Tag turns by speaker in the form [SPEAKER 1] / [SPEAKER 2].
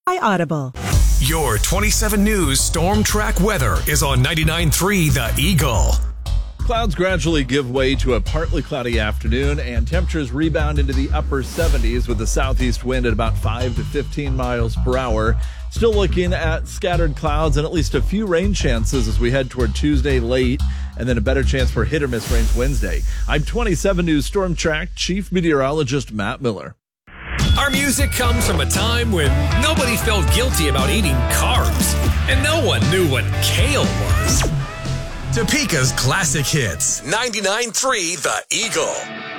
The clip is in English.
[SPEAKER 1] by Audible.
[SPEAKER 2] Your 27 News Storm Track weather is on 99.3 The Eagle.
[SPEAKER 3] Clouds gradually give way to a partly cloudy afternoon, and temperatures rebound into the upper 70s with a southeast wind at about 5 to 15 miles per hour. Still looking at scattered clouds and at least a few rain chances as we head toward Tuesday late, and then a better chance for hit or miss rains Wednesday. I'm 27 News Storm Track Chief Meteorologist Matt Miller.
[SPEAKER 2] Our music comes from a time when nobody felt guilty about eating carbs, and no one knew what kale was. Topeka's classic hits, 99.3 The Eagle.